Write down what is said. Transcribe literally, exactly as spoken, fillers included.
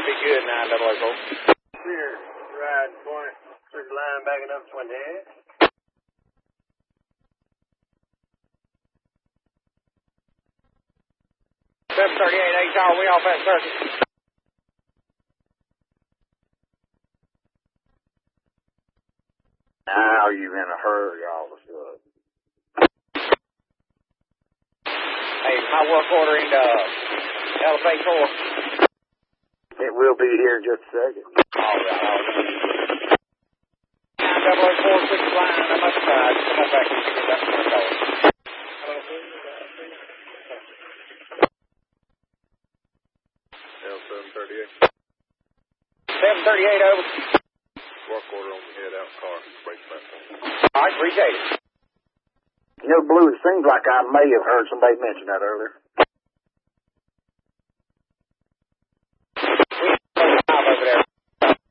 be good, nine double oh four. Clear, ride point, through the line, backing up twenty. seven thirty-eight H R, we off that circuit. Now you in a hurry all of a sudden. Hey, my work order into elevate four. It will be here in just a second. All right, all right. nine double oh four, switch the line, I must try. Come on back and get that one going. L seven thirty-eight. seven thirty-eight over. Work order on the head out car. Brake platform. All right, appreciate it. You know, Blue, it seems like I may have heard somebody mention that earlier.